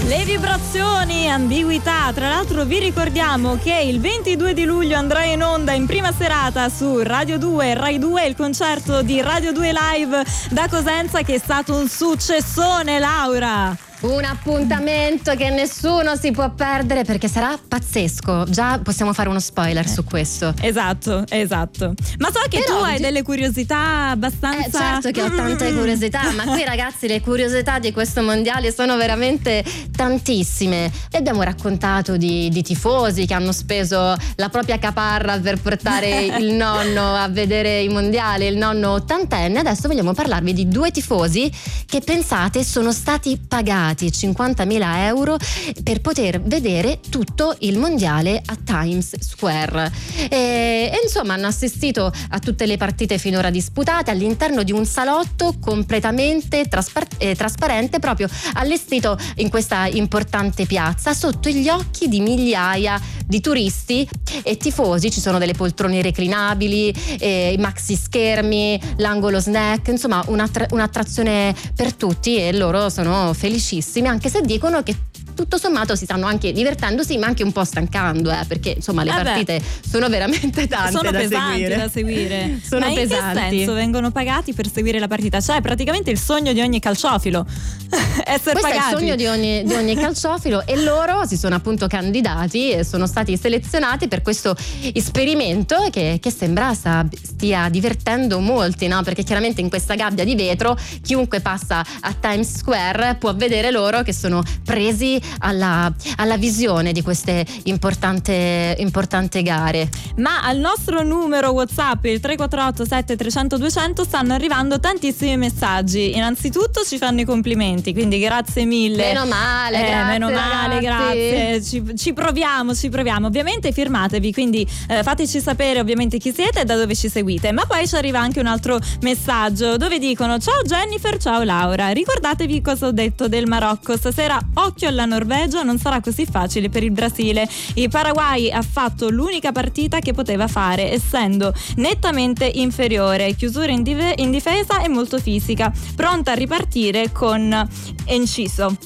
Le vibrazioni, ambiguità. Tra l'altro vi ricordiamo che il 22 di luglio andrà in onda in prima serata su Radio 2 e Rai 2 il concerto di Radio 2 Live da Cosenza, che è stato un successone, Laura. Un appuntamento che nessuno si può perdere, perché sarà pazzesco. Già possiamo fare uno spoiler su questo. Esatto. Ma so che però tu hai delle curiosità abbastanza... certo che ho tante curiosità, ma qui ragazzi le curiosità di questo mondiale sono veramente tantissime. Vi abbiamo raccontato di tifosi che hanno speso la propria caparra per portare il nonno a vedere i mondiali, il nonno ottantenne. Adesso vogliamo parlarvi di due tifosi che, pensate, sono stati pagati 50.000 euro per poter vedere tutto il mondiale a Times Square e insomma hanno assistito a tutte le partite finora disputate all'interno di un salotto completamente trasparente, proprio allestito in questa importante piazza sotto gli occhi di migliaia di turisti e tifosi. Ci sono delle poltrone reclinabili, maxi schermi, l'angolo snack, insomma un'attrazione per tutti, e loro sono felicissimi, anche se dicono che tutto sommato si stanno anche divertendosi, ma anche un po' stancando, perché insomma le partite sono veramente tante, sono da pesanti seguire. da seguire. Sono ma pesanti. In che senso vengono pagati per seguire la partita? Cioè, praticamente il sogno di ogni calciofilo essere Questo pagati. è il sogno di ogni calciofilo, e loro si sono appunto candidati e sono stati selezionati per questo esperimento che sembra stia divertendo molti, no? Perché chiaramente in questa gabbia di vetro chiunque passa a Times Square può vedere loro che sono presi alla visione di queste importanti gare. Ma al nostro numero WhatsApp, il 348 7300 200, stanno arrivando tantissimi messaggi. Innanzitutto ci fanno i complimenti, quindi grazie mille. Meno male, grazie. Ci proviamo. Ovviamente firmatevi, quindi fateci sapere ovviamente chi siete e da dove ci seguite. Ma poi ci arriva anche un altro messaggio dove dicono: ciao Jennifer, ciao Laura, ricordatevi cosa ho detto del Marocco stasera, occhio alla Norvegia, non sarà così facile per il Brasile. Il Paraguay ha fatto l'unica partita che poteva fare, essendo nettamente inferiore, chiusura in difesa e molto fisica, pronta a ripartire con Enciso.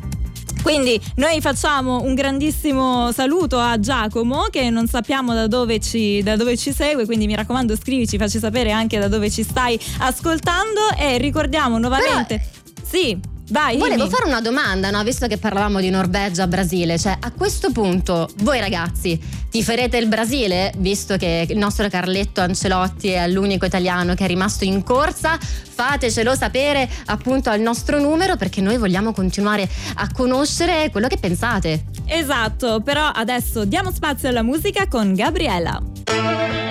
Quindi noi facciamo un grandissimo saluto a Giacomo, che non sappiamo da dove ci segue, quindi mi raccomando scrivici, facci sapere anche da dove ci stai ascoltando, e ricordiamo nuovamente... Sì. Vai, volevo fare una domanda, no? Visto che parlavamo di Norvegia-Brasile, cioè a questo punto voi ragazzi tiferete il Brasile, visto che il nostro Carletto Ancelotti è l'unico italiano che è rimasto in corsa? Fatecelo sapere appunto al nostro numero, perché noi vogliamo continuare a conoscere quello che pensate. Esatto, però adesso diamo spazio alla musica con Gabriela.